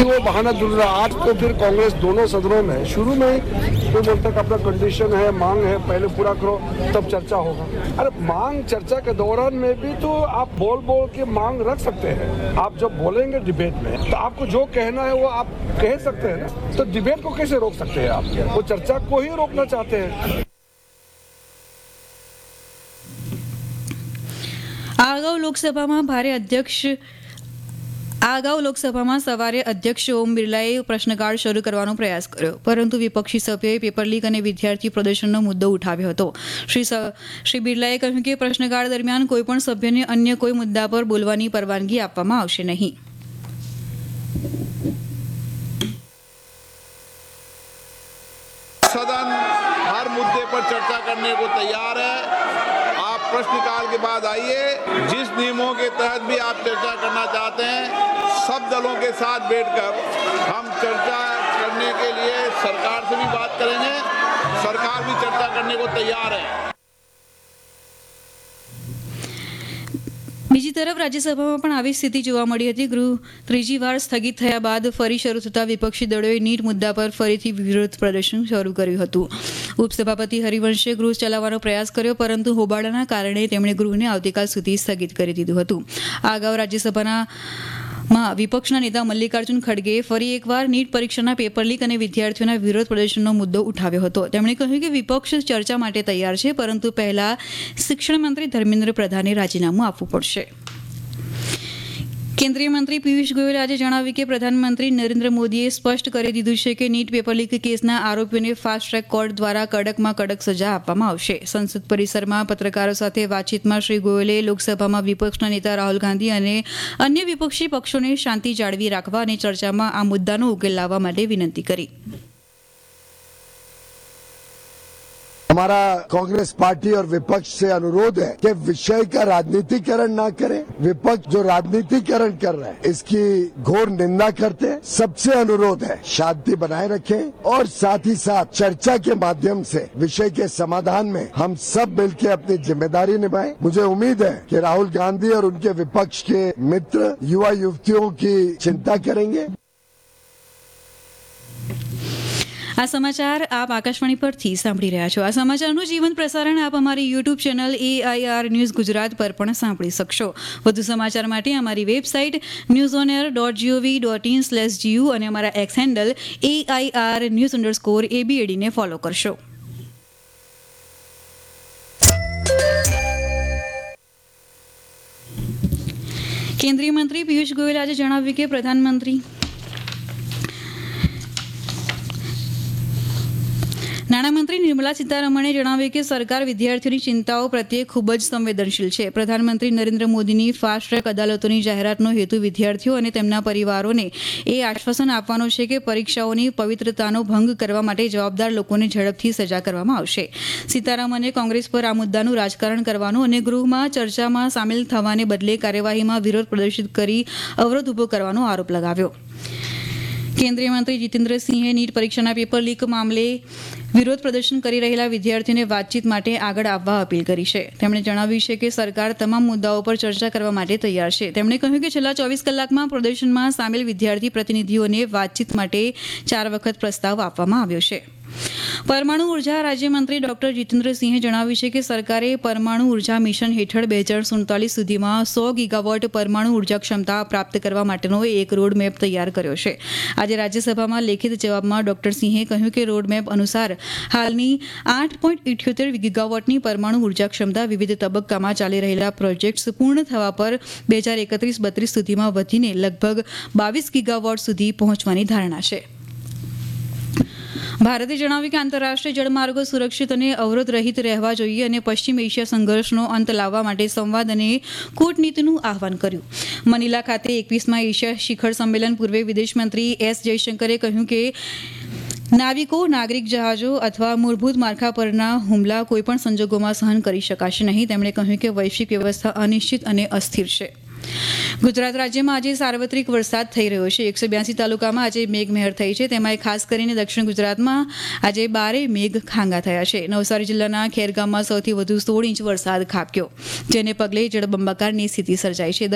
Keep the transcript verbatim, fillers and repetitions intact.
वो बहाना ढूंढ रहा। आज तो फिर कांग्रेस दोनों सदनों में शुरू में कोई बोलता है अपना कंडीशन है, मांग है, पहले पूरा करो तब चर्चा होगा। अरे मांग चर्चा के दौरान में भी तो आप बोल बोल के मांग रख सकते हैं। आप जब बोलेंगे डिबेट में तो आपको जो कहना है वो आप कह सकते हैं ना, तो डिबेट को कैसे रोक सकते हैं आप? वो चर्चा को ही रोकना चाहते हैं। આ અગાઉ લોકસભામાં ભારે અધ્યક્ષ આ અગાઉ લોકસભામાં સવારે અધ્યક્ષ ઓમ બિરલાએ પ્રશ્નકાળ શરૂ કરવાનો પ્રયાસ કર્યો, પરંતુ વિપક્ષી સભ્યોએ પેપર લીક અને વિદ્યાર્થી પ્રદર્શનનો મુદ્દો ઉઠાવ્યો હતો. શ્રી શ્રી બિરલાએ કહ્યું કે પ્રશ્નકાળ દરમિયાન કોઈપણ સભ્યને અન્ય કોઈ મુદ્દા પર બોલવાની પરવાનગી આપવામાં આવશે નહીં. सदन हर मुद्दे पर चर्चा करने को तैयार है. आप प्रश्नकाल के बाद आइए, जिस नियमों के तहत भी आप चर्चा करना चाहते हैं, सब दलों के साथ बैठकर हम चर्चा करने के लिए सरकार से भी बात करेंगे. सरकार भी चर्चा करने को तैयार है. બીજી તરફ રાજ્યસભામાં પણ આવી સ્થિતિ જોવા મળી હતી. ગૃહ ત્રીજી વાર સ્થગિત થયા બાદ ફરી શરૂ થતા વિપક્ષી દળોએ નીટ મુદ્દા પર ફરીથી વિરોધ પ્રદર્શન શરૂ કર્યું હતું. ઉપસભાપતિ હરિવંશે ગૃહ ચલાવવાનો પ્રયાસ કર્યો, પરંતુ હોબાળાના કારણે તેમણે ગૃહને આવતીકાલ સુધી સ્થગિત કરી દીધું હતું. આ અગાઉ રાજ્યસભાના માં વિપક્ષના નેતા મલ્લિકાર્જુન ખડગેએ ફરી એકવાર નીટ પરીક્ષાના પેપર લીક અને વિદ્યાર્થીઓના વિરોધ પ્રદર્શનનો મુદ્દો ઉઠાવ્યો હતો. તેમણે કહ્યું કે વિપક્ષ ચર્ચા માટે તૈયાર છે, પરંતુ પહેલા શિક્ષણ મંત્રી ધર્મેન્દ્ર પ્રધાને રાજીનામું આપવું પડશે. કેન્દ્રીય મંત્રી પિયુષ ગોયલે આજે જણાવ્યું કે પ્રધાનમંત્રી નરેન્દ્ર મોદીએ સ્પષ્ટ કરી દીધું છે કે નીટ પેપર લીક કેસના આરોપીઓને ફાસ્ટ ટ્રેક કોર્ટ દ્વારા કડકમાં કડક સજા આપવામાં આવશે. સંસદ પરિસરમાં પત્રકારો સાથે વાતચીતમાં શ્રી ગોયલે લોકસભામાં વિપક્ષના નેતા રાહુલ ગાંધી અને અન્ય વિપક્ષી પક્ષોને શાંતિ જાળવી રાખવા અને ચર્ચામાં આ મુદ્દાનો ઉકેલ લાવવા માટે વિનંતી કરી. हमारा कांग्रेस पार्टी और विपक्ष से अनुरोध है कि विषय का राजनीतिकरण ना करें. विपक्ष जो राजनीतिकरण कर रहा है इसकी घोर निंदा करते हैं. सबसे अनुरोध है शांति बनाए रखें और साथ ही साथ चर्चा के माध्यम से विषय के समाधान में हम सब मिलकर अपनी जिम्मेदारी निभाएं. मुझे उम्मीद है कि राहुल गांधी और उनके विपक्ष के मित्र युवा युवतियों की चिंता करेंगे. આ સમાચાર આપ આકાશવાણી પરથી સાંભળી રહ્યા છો. આ સમાચારનું જીવંત પ્રસારણ આપ અમારી YouTube channel AIR news Gujarat પર પણ સાંભળી શકશો. વધુ સમાચાર માટે અમારી website news on air dot GOV dot in slash GU અને અમારા x handle AIR news underscore એબીએડીને follow કરશો. કેન્દ્રીય મંત્રી પિયુષ ગોયલે આજે જણાવ્યું કે પ્રધાનમંત્રી નાણામંત્રી નિર્મલા સીતારમણે જણાવ્યું કે સરકાર વિદ્યાર્થીઓની ચિંતાઓ પ્રત્યે ખૂબ જ સંવેદનશીલ છે. પ્રધાનમંત્રી નરેન્દ્ર મોદીની ફાસ્ટ ટ્રેક અદાલતોની જાહેરાતનો હેતુ વિદ્યાર્થીઓ અને તેમના પરિવારોને એ આશ્વાસન આપવાનો છે કે પરીક્ષાઓની પવિત્રતાનો ભંગ કરવા માટે જવાબદાર લોકોને ઝડપથી સજા કરવામાં આવશે. સીતારમણે કોંગ્રેસ પર આ મુદ્દાનું રાજકારણ કરવાનું અને ગૃહમાં ચર્ચામાં સામેલ થવાને બદલે કાર્યવાહીમાં વિરોધ પ્રદર્શિત કરી અવરોધ ઊભો કરવાનો આરોપ લગાવ્યો. કેન્દ્રીય મંત્રી જીતેન્દ્રસિંહે નીટ પરીક્ષાના પેપર લીક મામલે વિરોધ પ્રદર્શન કરી રહેલા વિદ્યાર્થીઓને વાતચીત માટે આગળ આવવા અપીલ કરી છે. તેમણે જણાવ્યું છે કે સરકાર તમામ મુદ્દાઓ પર ચર્ચા કરવા માટે તૈયાર છે. તેમણે કહ્યું કે છેલ્લા ચોવીસ કલાકમાં પ્રદર્શનમાં સામેલ વિદ્યાર્થી પ્રતિનિધિઓને વાતચીત માટે ચાર વખત પ્રસ્તાવ આપવામાં આવ્યો છે. પરમાણુ ઉર્જા રાજ્યમંત્રી ડોક્ટર જીતેન્દ્રસિંહે જણાવ્યું છે કે સરકારે પરમાણુ ઉર્જા મિશન હેઠળ બે હજાર સુડતાલીસ સુધીમાં સો ગીગાવોટ પરમાણુ ઉર્જા ક્ષમતા પ્રાપ્ત કરવા માટેનો એક રોડમેપ તૈયાર કર્યો છે. આજે રાજ્યસભામાં લેખિત જવાબમાં ડોક્ટર સિંહે કહ્યું કે રોડમેપ અનુસાર હાલની આઠ પોઈન્ટ ઇઠ્યોતેર ગીગાવોટની પરમાણુ ઉર્જા ક્ષમતા વિવિધ તબક્કામાં ચાલી રહેલા પ્રોજેક્ટ્સ પૂર્ણ થવા પર બે હજાર એકત્રીસ બત્રીસ સુધીમાં વધીને લગભગ બાવીસ ગીગાવોટ સુધી પહોંચવાની ધારણા છે. ભારતે જણાવ્યું કે આંતરરાષ્ટ્રીય જળમાર્ગો સુરક્ષિત અને અવરોધ રહિત રહેવા જોઈએ અને પશ્ચિમ એશિયા સંઘર્ષનો અંત લાવવા માટે સંવાદ અને કૂટનીતિનું આહ્વાન કર્યું. મનીલા ખાતે એકવીસમાં એશિયા શિખર સંમેલન પૂર્વે વિદેશમંત્રી એસ જયશંકરે કહ્યું કે નાવિકો નાગરિક જહાજો અથવા મૂળભૂત માળખા પરના હુમલા કોઈપણ સંજોગોમાં સહન કરી શકાશે નહીં. તેમણે કહ્યું કે વૈશ્વિક વ્યવસ્થા અનિશ્ચિત અને અસ્થિર છે. ગુજરાત રાજ્યમાં આજે સાર્વત્રિક વરસાદ થઈ રહ્યો છે. એકસો બ્યાસી તાલુકામાં આજે મેઘમહેર થઈ છે. તેમાં ખાસ કરીને દક્ષિણ ગુજરાતમાં આજે બારે મેઘ ખાંગા થયા છે. નવસારી જિલ્લાના ખેરગામમાં સૌથી વધુ સોળ ઇંચ વરસાદ ખાબક્યો, જેને પગલે જળબંબાકારની સ્થિતિ સર્જાઈ છે.